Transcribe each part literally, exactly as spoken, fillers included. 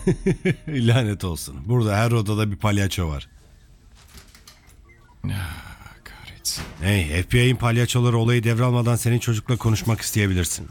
Lanet olsun. Burada her odada bir palyaço var. Kahretsin. Hey, F B I'nin palyaçoları olayı devralmadan senin çocukla konuşmak isteyebilirsin.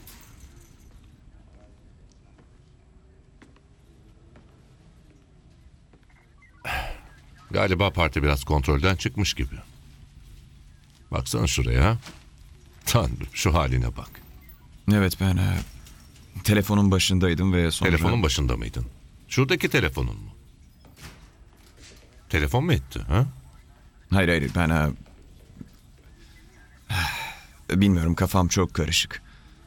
Galiba parti biraz kontrolden çıkmış gibi. Baksana şuraya. Tanrım, şu haline bak. Evet, ben e, telefonun başındaydım ve sonra... Telefonun başında mıydın? Şuradaki telefonun mu? Telefon mu etti ha? Hayır hayır, ben... e, bilmiyorum, kafam çok karışık.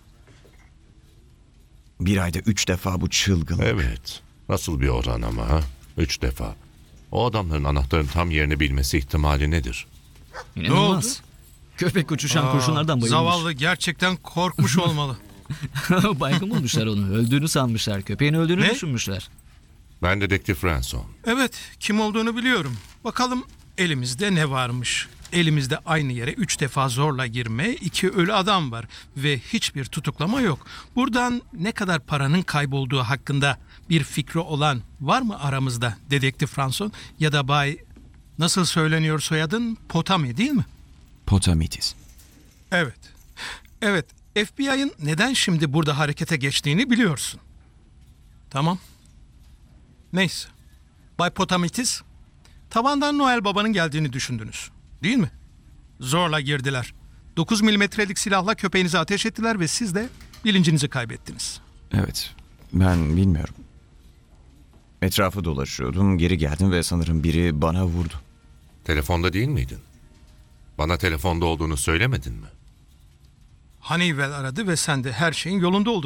Bir ayda üç defa bu çılgınlık. Evet. Nasıl bir oran ama ha? Üç defa. O adamların anahtarın tam yerini bilmesi ihtimali nedir? İnanılmaz. Köpek uçuşan Aa, kurşunlardan bayılmış. Zavallı gerçekten korkmuş olmalı. Baygın bulmuşlar onu. Öldüğünü sanmışlar. Köpeğin öldüğünü Ne? düşünmüşler. Ben dedektif Ransom. Evet, kim olduğunu biliyorum. Bakalım elimizde ne varmış? Elimizde aynı yere üç defa zorla girme, iki ölü adam var ve hiçbir tutuklama yok. Buradan ne kadar paranın kaybolduğu hakkında bir fikri olan var mı aramızda Dedektif Franson ya da Bay, nasıl söyleniyor soyadın, Potami değil mi? Potamitis. Evet. Evet, F B I'ın neden şimdi burada harekete geçtiğini biliyorsun. Tamam. Neyse. Bay Potamitis, tavandan Noel Baba'nın geldiğini düşündünüz. Değil mi? Zorla girdiler. dokuz milimetrelik silahla köpeğinize ateş ettiler ve siz de bilincinizi kaybettiniz. Evet, ben bilmiyorum. Etrafı dolaşıyordum, geri geldim ve sanırım biri bana vurdu. Telefonda değil miydin? Bana telefonda olduğunu söylemedin mi? Honeywell aradı ve sen de her şeyin yolunda olduğunu